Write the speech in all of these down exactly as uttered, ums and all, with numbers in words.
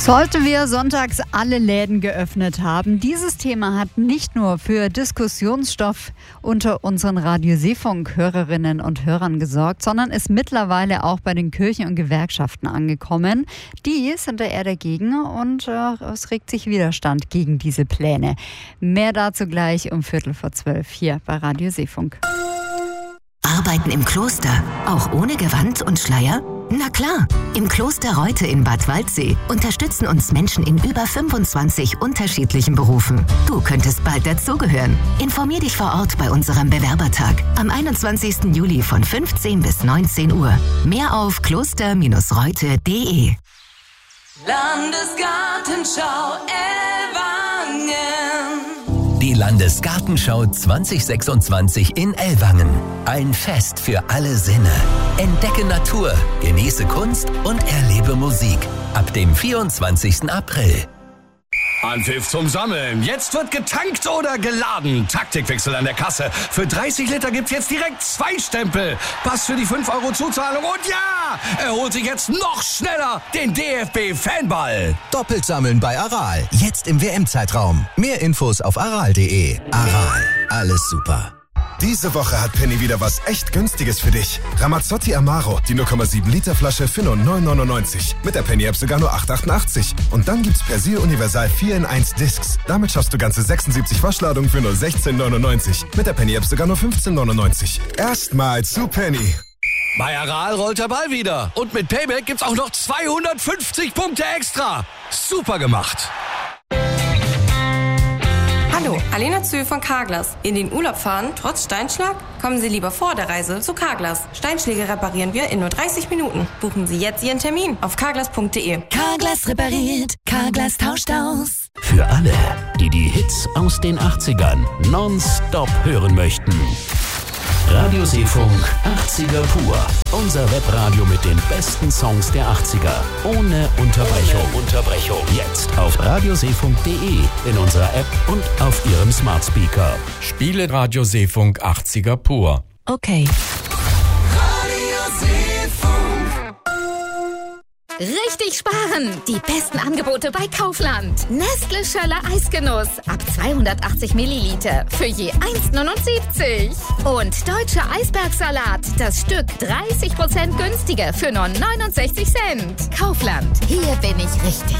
Sollten wir sonntags alle Läden geöffnet haben? Dieses Thema hat nicht nur für Diskussionsstoff unter unseren Radio-Seefunk-Hörerinnen und Hörern gesorgt, sondern ist mittlerweile auch bei den Kirchen und Gewerkschaften angekommen. Die sind da eher dagegen und äh, es regt sich Widerstand gegen diese Pläne. Mehr dazu gleich um Viertel vor zwölf hier bei Radio Seefunk. Arbeiten im Kloster, auch ohne Gewand und Schleier? Na klar, im Kloster Reute in Bad Waldsee unterstützen uns Menschen in über fünfundzwanzig unterschiedlichen Berufen. Du könntest bald dazugehören. Informier dich vor Ort bei unserem Bewerbertag am einundzwanzigsten Juli von fünfzehn bis neunzehn Uhr. Mehr auf kloster Bindestrich reute punkt de. Landesgartenschau Ellwangen. Die Landesgartenschau zwanzig sechsundzwanzig in Ellwangen. Ein Fest für alle Sinne. Entdecke Natur, genieße Kunst und erlebe Musik. Ab dem vierundzwanzigsten April. Anpfiff zum Sammeln. Jetzt wird getankt oder geladen. Taktikwechsel an der Kasse. Für dreißig Liter gibt's jetzt direkt zwei Stempel. Pass für die fünf Euro Zuzahlung. Und ja, er holt sich jetzt noch schneller den D F B-Fanball. Doppelt sammeln bei Aral. Jetzt im W M-Zeitraum. Mehr Infos auf aral punkt de. Aral. Alles super. Diese Woche hat Penny wieder was echt Günstiges für dich. Ramazzotti Amaro, die null Komma sieben Liter Flasche für nur neun neunundneunzig. Mit der Penny-App sogar nur acht achtundachtzig. Und dann gibt's Persil Universal vier in eins Discs. Damit schaffst du ganze sechsundsiebzig Waschladungen für nur sechzehn neunundneunzig. Mit der Penny-App sogar nur fünfzehn neunundneunzig. Erstmal zu Penny. Bei Aral rollt der Ball wieder. Und mit Payback gibt's auch noch zweihundertfünfzig Punkte extra. Super gemacht. Hallo, Alena Zöhl von Carglass. In den Urlaub fahren, trotz Steinschlag? Kommen Sie lieber vor der Reise zu Carglass. Steinschläge reparieren wir in nur dreißig Minuten. Buchen Sie jetzt Ihren Termin auf carglass punkt de. Carglass repariert, Carglass tauscht aus. Für alle, die die Hits aus den achtzigern nonstop hören möchten. Radio Seefunk achtziger pur. Unser Webradio mit den besten Songs der achtziger. Ohne Unterbrechung. Ohne Unterbrechung. Jetzt auf radioseefunk punkt de, in unserer App und auf Ihrem Smart Speaker. Spiele Radio Seefunk achtziger pur. Okay. Richtig sparen! Die besten Angebote bei Kaufland. Nestle Schöller Eisgenuss ab zweihundertachtzig Milliliter für je eins neunundsiebzig. Und Deutscher Eisbergsalat, das Stück dreißig Prozent günstiger für nur neunundsechzig Cent. Kaufland, hier bin ich richtig.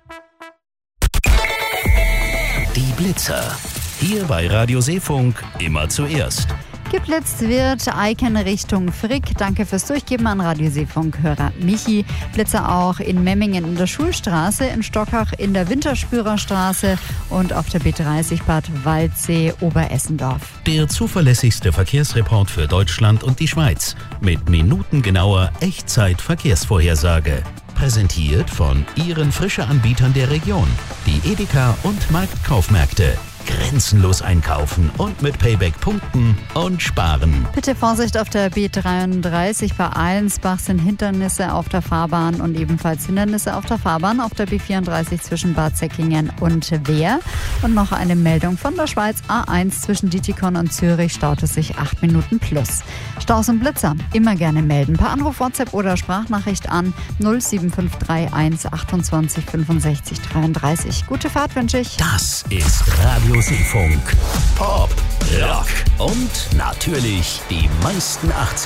Die Blitzer. Hier bei Radio Seefunk immer zuerst. Geblitzt wird Eiken Richtung Frick. Danke fürs Durchgeben an Radio Seefunk-Hörer Michi. Blitzer auch in Memmingen in der Schulstraße, in Stockach in der Winterspürerstraße und auf der B dreißig Bad Waldsee Oberessendorf. Der zuverlässigste Verkehrsreport für Deutschland und die Schweiz mit minutengenauer Echtzeit-Verkehrsvorhersage. Präsentiert von Ihren Frische-Anbietern der Region, die Edeka und Marktkaufmärkte. Grenzenlos einkaufen und mit Payback punkten und sparen. Bitte Vorsicht auf der B dreiunddreißig bei Allensbach sind Hindernisse auf der Fahrbahn und ebenfalls Hindernisse auf der Fahrbahn auf der B vierunddreißig zwischen Bad Säckingen und Wehr. Und noch eine Meldung von der Schweiz A eins zwischen Dietikon und Zürich staut es sich acht Minuten plus. Staus und Blitzer immer gerne melden. Per Anruf, WhatsApp oder Sprachnachricht an null sieben fünf drei eins achtundzwanzig fünfundsechzig dreiunddreißig. Gute Fahrt wünsche ich. Das ist Radio Seefunk. Pop, Rock und natürlich die meisten achtziger.